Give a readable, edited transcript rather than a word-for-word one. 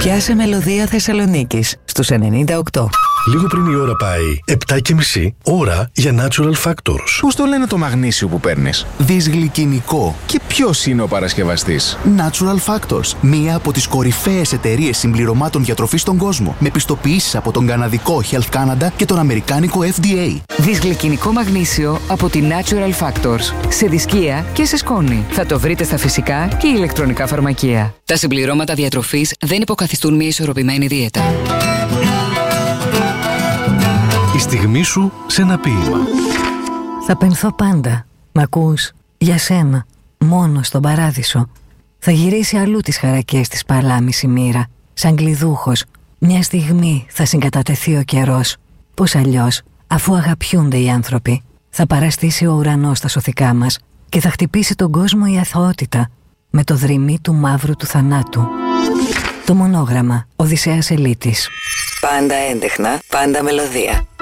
Πιάσε μελωδία Θεσσαλονίκης στους 98. Λίγο πριν η ώρα πάει 7:30, ώρα για Natural Factors. Πώς το λένε το μαγνήσιο που παίρνεις? Δυσγλυκινικό. Και ποιος είναι ο παρασκευαστής? Natural Factors. Μία από τις κορυφαίες εταιρείες συμπληρωμάτων διατροφής στον κόσμο. Με πιστοποιήσεις από τον καναδικό Health Canada και τον αμερικάνικο FDA. Δυσγλυκινικό μαγνήσιο από τη Natural Factors. Σε δισκία και σε σκόνη. Θα το βρείτε στα φυσικά και ηλεκτρονικά φαρμακεία. Τα συμπληρώματα διατροφής δεν υποκαθιστούν μια ισορροπημένη δίαιτα. Η στιγμή σου σε ένα ποίημα. Θα πενθώ πάντα. Μ' ακούς? Για σένα. Μόνο στον παράδεισο. Θα γυρίσει αλλού τις χαρακές της παλάμης η μοίρα. Σαν κλειδούχος. Μια στιγμή θα συγκατατεθεί ο καιρός. Πώς αλλιώς, αφού αγαπιούνται οι άνθρωποι. Θα παραστήσει ο ουρανός στα σωθικά μας και θα χτυπήσει τον κόσμο η αθωότητα με το δρυμί του μαύρου του θανάτου. Το μονόγραμμα Οδυσσέας Ελίτης. Πάντα έντεχνα, πάντα μελωδία.